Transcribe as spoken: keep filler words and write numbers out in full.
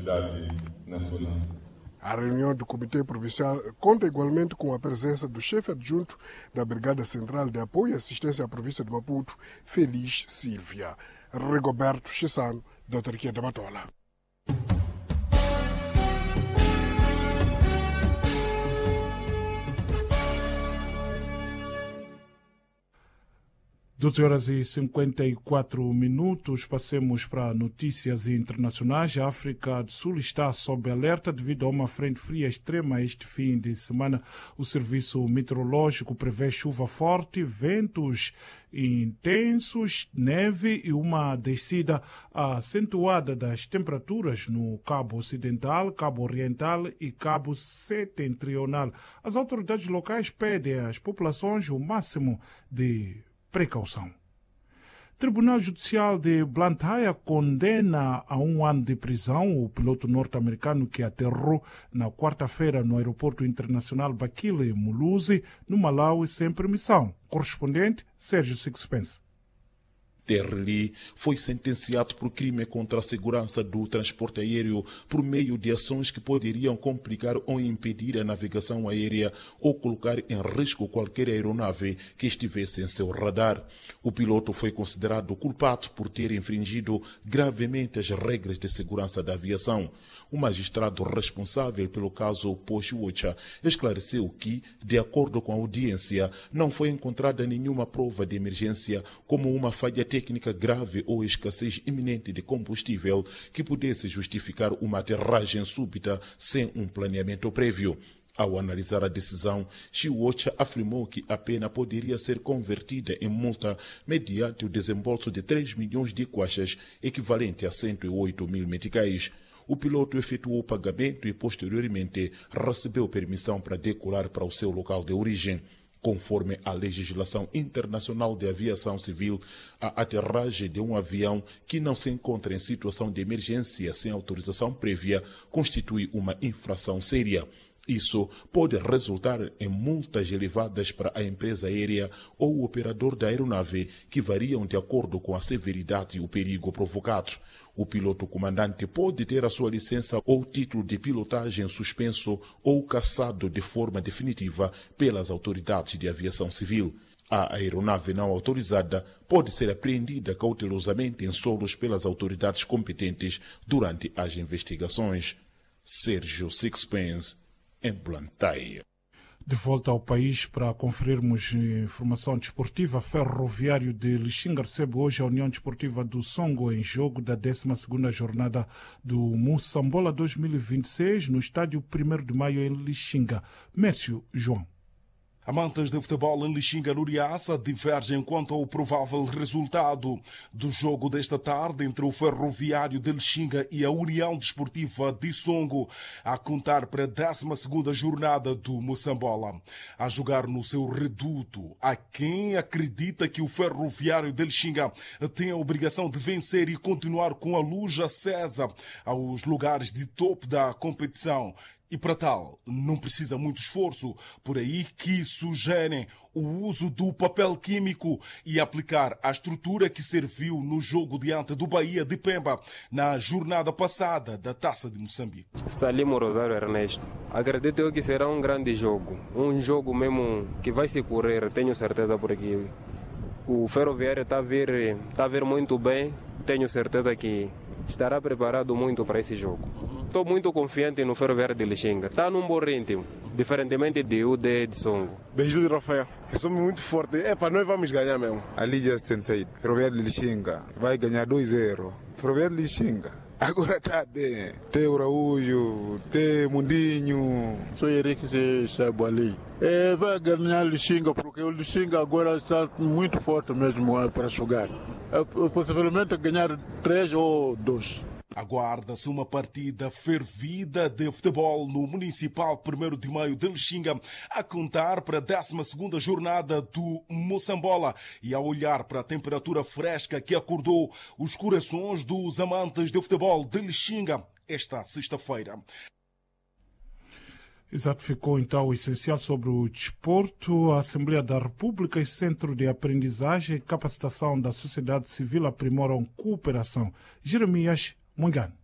Unidade Nacional. A reunião do Comitê Provincial conta igualmente com a presença do chefe adjunto da Brigada Central de Apoio e Assistência à Província de Maputo, Feliz Silvia. Rigoberto Chissano, da Autarquia da Matola. doze horas e cinquenta e quatro minutos, passemos para notícias internacionais. A África do Sul está sob alerta devido a uma frente fria extrema este fim de semana. O serviço meteorológico prevê chuva forte, ventos intensos, neve e uma descida acentuada das temperaturas no Cabo Ocidental, Cabo Oriental e Cabo Setentrional. As autoridades locais pedem às populações o máximo de precaução. Tribunal Judicial de Blantyre condena a um ano de prisão o piloto norte-americano que aterrou na quarta-feira no aeroporto internacional Bakile Muluzi, no Malawi, sem permissão. Correspondente Sérgio Sixpence. Terry Lee foi sentenciado por crime contra a segurança do transporte aéreo por meio de ações que poderiam complicar ou impedir a navegação aérea ou colocar em risco qualquer aeronave que estivesse em seu radar. O piloto foi considerado culpado por ter infringido gravemente as regras de segurança da aviação. O magistrado responsável pelo caso Poshwocha esclareceu que, de acordo com a audiência, não foi encontrada nenhuma prova de emergência como uma falha técnica grave ou escassez iminente de combustível que pudesse justificar uma aterragem súbita sem um planeamento prévio. Ao analisar a decisão, Chiwocha afirmou que a pena poderia ser convertida em multa mediante o desembolso de três milhões de kwachas, equivalente a cento e oito mil meticais. O piloto efetuou o pagamento e, posteriormente, recebeu permissão para decolar para o seu local de origem. Conforme a legislação internacional de aviação civil, a aterragem de um avião que não se encontra em situação de emergência sem autorização prévia constitui uma infração séria. Isso pode resultar em multas elevadas para a empresa aérea ou o operador da aeronave, que variam de acordo com a severidade e o perigo provocado. O piloto comandante pode ter a sua licença ou título de pilotagem suspenso ou cassado de forma definitiva pelas autoridades de aviação civil. A aeronave não autorizada pode ser apreendida cautelosamente em solos pelas autoridades competentes durante as investigações. Sérgio Sixpence, em Blantyre. De volta ao país para conferirmos informação desportiva, Ferroviário de Lixinga recebe hoje a União Desportiva do Songo em jogo da décima segunda jornada do Moçambola dois mil e vinte e seis no estádio primeiro de maio em Lixinga. Mércio João. Amantes de futebol em Lixinga, no Riaça, divergem quanto ao provável resultado do jogo desta tarde entre o Ferroviário de Lixinga e a União Desportiva de Songo, a contar para a décima segunda jornada do Moçambola. A jogar no seu reduto, há quem acredita que o Ferroviário de Lixinga tem a obrigação de vencer e continuar com a luz acesa aos lugares de topo da competição. E para tal, não precisa muito esforço, por aí que sugerem o uso do papel químico e aplicar a estrutura que serviu no jogo diante do Bahia de Pemba na jornada passada da Taça de Moçambique. Salimo Rosário Ernesto. Acredito eu que será um grande jogo, um jogo mesmo que vai se correr, tenho certeza por aqui. O Ferroviário está a vir, está a vir muito bem, tenho certeza que estará preparado muito para esse jogo. Estou muito confiante no Ferroviário de Lixinga. Está num bom ritmo, diferentemente de U D de Songo. Beijo de Rafael. Somos muito fortes. É para nós vamos ganhar mesmo. Ali just Sensei, Ferroviário de Lixinga. Vai ganhar dois a zero. Ferroviário de Lixinga. Agora está bem. Tem o Araújo, tem Mundinho. Sou Henrique Sebo ali. É, vai ganhar Lixinga, porque o Lixinga agora está muito forte mesmo para jogar. É, possivelmente ganhar três ou dois. Aguarda-se uma partida fervida de futebol no Municipal primeiro de maio de Lixinga, a contar para a décima segunda jornada do Moçambola e a olhar para a temperatura fresca que acordou os corações dos amantes de futebol de Lixinga esta sexta-feira. Exato, ficou então o essencial sobre o desporto. A Assembleia da República e Centro de Aprendizagem e Capacitação da Sociedade Civil aprimoram cooperação. Jeremias Mungano.